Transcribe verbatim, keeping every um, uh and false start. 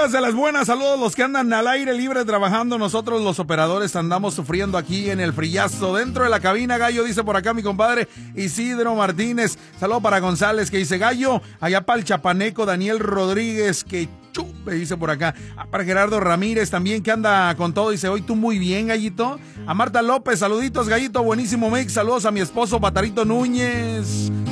buenas de las buenas, saludos los que andan al aire libre trabajando. Nosotros los operadores andamos sufriendo aquí en el frillazo. Dentro de la cabina, Gallo, dice por acá mi compadre Isidro Martínez. Saludo para González, que dice Gallo. Allá para el Chapaneco, Daniel Rodríguez, que chupe, dice por acá. Para Gerardo Ramírez también, que anda con todo. Dice, hoy tú muy bien, Gallito. A Marta López, saluditos, Gallito, buenísimo mix. Saludos a mi esposo, Batarito Núñez.